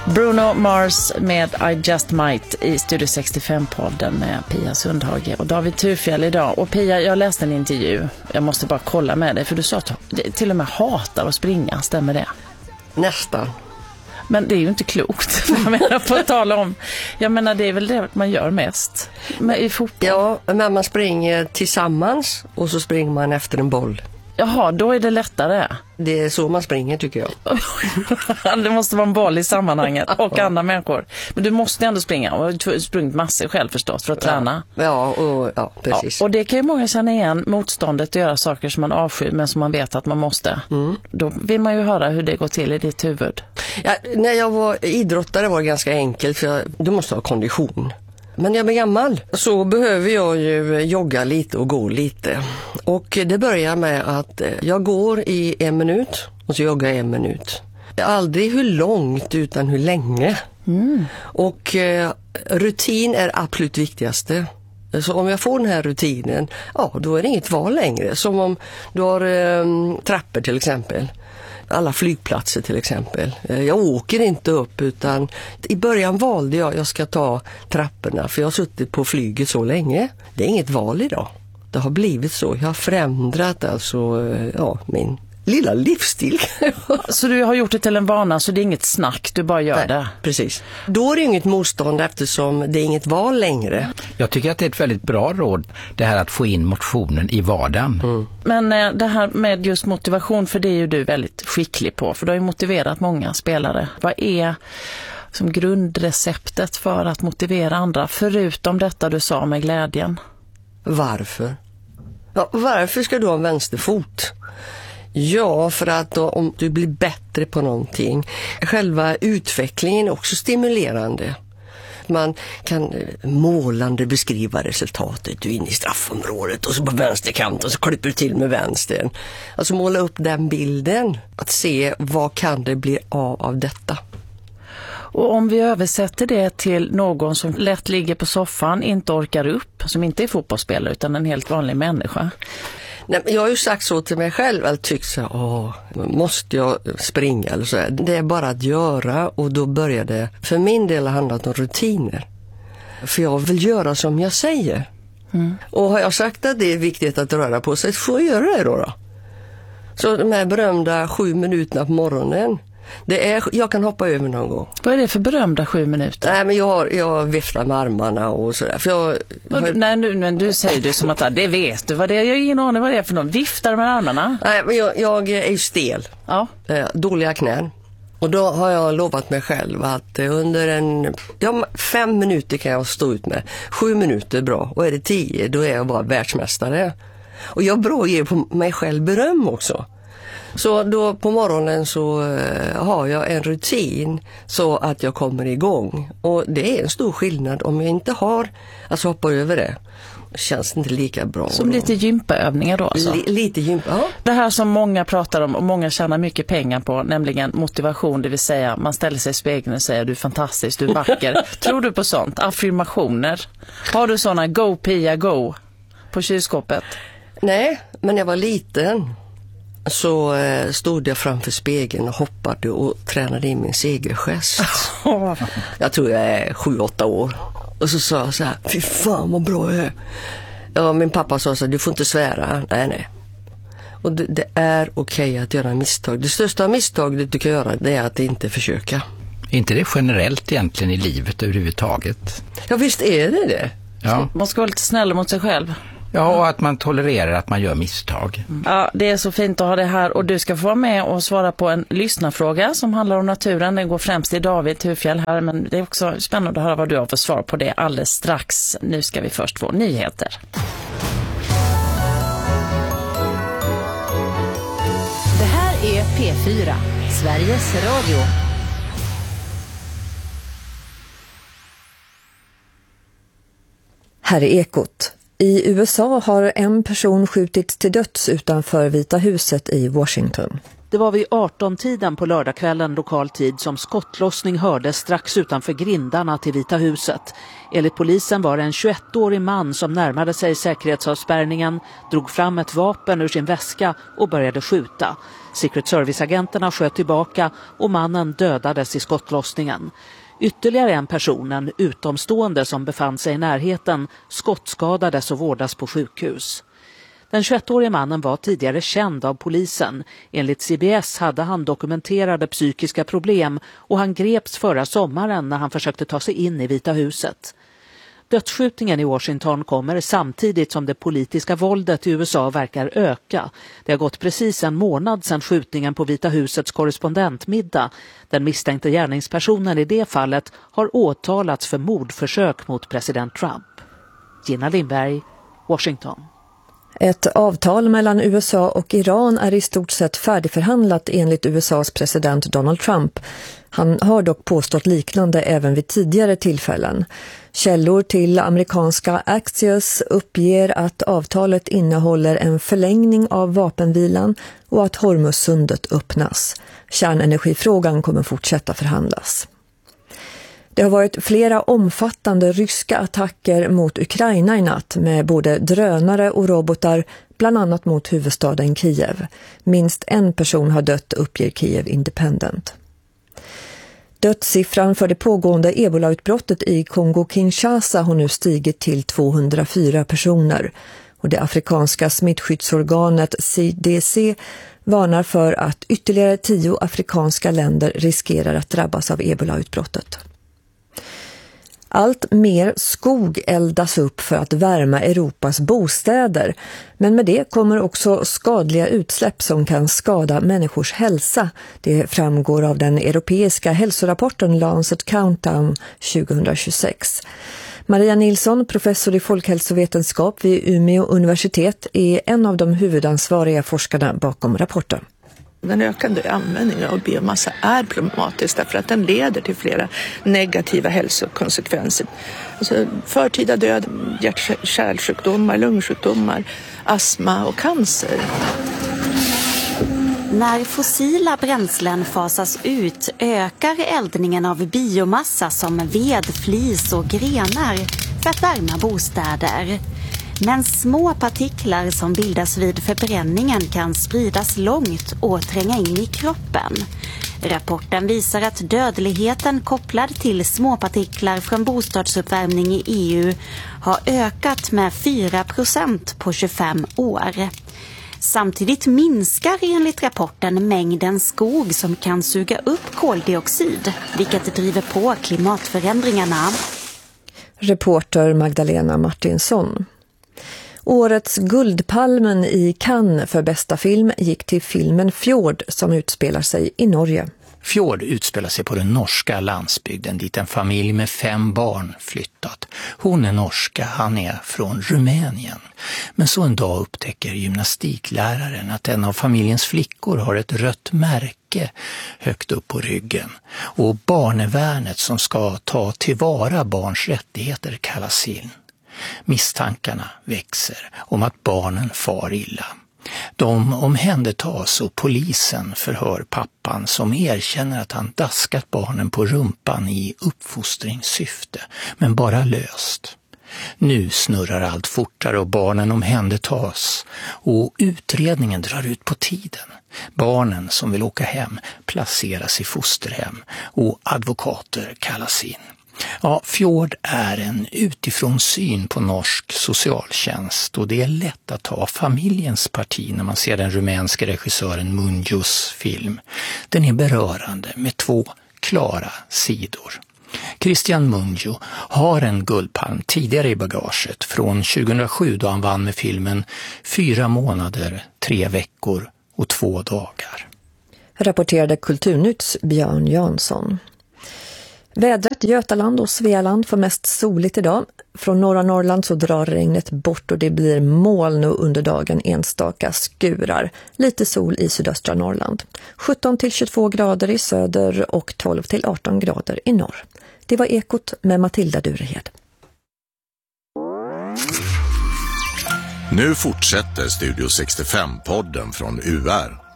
Bruno Mars med I Just Might i Studio 65-podden med Pia Sundhage och David Thurfjell idag. Och Pia, jag läste en intervju. Jag måste bara kolla med dig, för du sa att du till och med hatar att springa. Stämmer det? Nästan. Men det är ju inte klokt. Jag menar, på att tala om. Jag menar, det är väl det man gör mest i fotboll. Ja, men man springer tillsammans och så springer man efter en boll. Jaha, då är det lättare. Det är så man springer, tycker jag. Det måste vara en boll i sammanhanget och andra människor. Men du måste ändå springa, och du har sprungit massor själv förstås för att träna. Ja, precis. Ja, och det kan ju många känna igen, motståndet att göra saker som man avskyr men som man vet att man måste. Då vill man ju höra hur det går till i ditt huvud. Ja, när jag var idrottare var det ganska enkelt, för du måste ha kondition. Men när jag blir gammal så behöver jag ju jogga lite och gå lite. Och det börjar med att jag går i 1 minut och så joggar jag 1 minut. Aldrig hur långt utan hur länge. Och rutin är absolut viktigaste. Så om jag får den här rutinen, ja, då är det inget val längre. Som om du har trappor till exempel. Alla flygplatser till exempel. Jag åker inte upp, utan i början valde jag ska ta trapporna, för jag har suttit på flyget så länge. Det är inget val idag. Det har blivit så. Jag har förändrat min lilla livsstil. Så du har gjort det till en vana, så det är inget snack, du bara gör det. Precis. Då är det inget motstånd, eftersom det är inget val längre. Jag tycker att det är ett väldigt bra råd, det här att få in motionen i vardagen. Men det här med just motivation, för det är ju du väldigt skicklig på, för du har ju motiverat många spelare. Vad är som grundreceptet för att motivera andra, förutom detta du sa med glädjen? Varför? Ja, varför ska du ha en vänsterfot? Ja, för att då, om du blir bättre på någonting, själva utvecklingen är också stimulerande. Man kan målande beskriva resultatet. Du är inne i straffområdet och så på vänsterkant och så klipper du till med vänstern. Alltså måla upp den bilden. Att se vad kan det bli av detta. Och om vi översätter det till någon som lätt ligger på soffan, inte orkar upp, som inte är fotbollsspelare utan en helt vanlig människa. Nej, jag har ju sagt så till mig själv, jag tycker så, måste jag springa eller så här. Det är bara att göra, och då börjar det för min del handlat om rutiner. För jag vill göra som jag säger. Och har jag sagt att det är viktigt att röra på sig, så får jag göra det då. Så de här berömda 7 minuterna på morgonen, jag kan hoppa över någon gång. Vad är det för berömda 7 minuter? Nej, men jag viftar med armarna och sådär. Nej, men du säger det som att det vet du. Jag har ingen aning vad det är för någon. Viftar med armarna? Nej, men jag är ju stel. Ja. Dåliga knän. Och då har jag lovat mig själv att under 5 minuter kan jag stå ut med. 7 minuter är bra. Och är det 10, då är jag bara världsmästare. Och jag ger på mig själv beröm också. Så då på morgonen så har jag en rutin så att jag kommer igång. Och det är en stor skillnad om jag inte hoppar över det. Känns inte lika bra. Som lite gympaövningar då alltså? Lite gympa, ja. Det här som många pratar om och många tjänar mycket pengar på, nämligen motivation, det vill säga man ställer sig i spegeln och säger du är fantastisk, du är vacker. Tror du på sånt? Affirmationer? Har du såna go Pia go på kylskåpet? Nej, men när jag var liten så stod jag framför spegeln och hoppade och tränade in min segergest. Jag tror jag är 7-8 år. Och så sa jag så här, fy fan vad bra jag är. Ja, min pappa sa så här, du får inte svära. Nej. Och det är okej att göra misstag. Det största misstaget du kan göra, det är att inte försöka. Är inte det generellt egentligen i livet överhuvudtaget? Ja, visst är det. Ja. Man ska vara lite snäll mot sig själv. Ja, och att man tolererar att man gör misstag. Ja, det är så fint att ha det här, och du ska få vara med och svara på en lyssnarfråga som handlar om naturen. Den går främst till David Thurfjell här, men det är också spännande att höra vad du har för svar på det alldeles strax. Nu ska vi först få nyheter. Det här är P4, Sveriges Radio. Här är Ekot. I USA har en person skjutits till döds utanför Vita huset i Washington. Det var vid 18-tiden på lördagskvällen lokal tid som skottlossning hördes strax utanför grindarna till Vita huset. Enligt polisen var det en 21-årig man som närmade sig säkerhetsavspärrningen, drog fram ett vapen ur sin väska och började skjuta. Secret Service-agenterna sköt tillbaka och mannen dödades i skottlossningen. Ytterligare en person, en utomstående som befann sig i närheten, skottskadades och vårdas på sjukhus. Den 21-årige mannen var tidigare känd av polisen. Enligt CBS hade han dokumenterade psykiska problem och han greps förra sommaren när han försökte ta sig in i Vita huset. Dödsskjutningen i Washington kommer samtidigt som det politiska våldet i USA verkar öka. Det har gått precis en månad sedan skjutningen på Vita husets korrespondentmiddag. Den misstänkte gärningspersonen i det fallet har åtalats för mordförsök mot president Trump. Gina Lindberg, Washington. Ett avtal mellan USA och Iran är i stort sett färdigförhandlat enligt USAs president Donald Trump. Han har dock påstått liknande även vid tidigare tillfällen. Källor till amerikanska Axios uppger att avtalet innehåller en förlängning av vapenvilan och att Hormuzsundet öppnas. Kärnenergifrågan kommer fortsätta förhandlas. Det har varit flera omfattande ryska attacker mot Ukraina i natt med både drönare och robotar, bland annat mot huvudstaden Kiev. Minst en person har dött, uppger Kiev Independent. Dödssiffran för det pågående Ebola-utbrottet i Kongo-Kinshasa har nu stigit till 204 personer. Och det afrikanska smittskyddsorganet CDC varnar för att ytterligare 10 afrikanska länder riskerar att drabbas av Ebola-utbrottet. Allt mer skog eldas upp för att värma Europas bostäder, men med det kommer också skadliga utsläpp som kan skada människors hälsa. Det framgår av den europeiska hälsorapporten Lancet Countdown 2026. Maria Nilsson, professor i folkhälsovetenskap vid Umeå universitet, är en av de huvudansvariga forskarna bakom rapporten. Den ökande användningen av biomassa är problematisk därför att den leder till flera negativa hälsokonsekvenser. Alltså förtida död, hjärt-kärlsjukdomar, lungsjukdomar, astma och cancer. När fossila bränslen fasas ut ökar eldningen av biomassa som ved, flis och grenar för att värma bostäder. Men små partiklar som bildas vid förbränningen kan spridas långt och tränga in i kroppen. Rapporten visar att dödligheten kopplad till småpartiklar från bostadsuppvärmning i EU har ökat med 4% på 25 år. Samtidigt minskar enligt rapporten mängden skog som kan suga upp koldioxid, vilket driver på klimatförändringarna. Reporter Magdalena Martinsson. Årets Guldpalmen i Cannes för bästa film gick till filmen Fjord som utspelar sig i Norge. Fjord utspelar sig på den norska landsbygden dit en familj med 5 barn flyttat. Hon är norska, han är från Rumänien. Men så en dag upptäcker gymnastikläraren att en av familjens flickor har ett rött märke högt upp på ryggen. Och barnevärnet som ska ta tillvara barns rättigheter kallas in. Misstankarna växer om att barnen far illa. De omhändertas och polisen förhör pappan som erkänner att han daskat barnen på rumpan i uppfostringssyfte, men bara löst. Nu snurrar allt fortare och barnen omhändertas och utredningen drar ut på tiden. Barnen som vill åka hem placeras i fosterhem och advokater kallas in. Ja, Fjord är en utifrån syn på norsk socialtjänst och det är lätt att ta familjens parti när man ser den rumänske regissören Mungios film. Den är berörande med 2 klara sidor. Christian Mungio har en guldpalm tidigare i bagaget från 2007 då han vann med filmen 4 månader, 3 veckor och 2 dagar. Rapporterade Kulturnytts Björn Jansson. Vädret i Götaland och Svealand får mest soligt idag. Från norra Norrland så drar regnet bort och det blir moln och under dagen enstaka skurar. Lite sol i sydöstra Norrland. 17-22 grader i söder och 12-18 grader i norr. Det var Ekot med Matilda Durehed. Nu fortsätter Studio 65-podden från UR.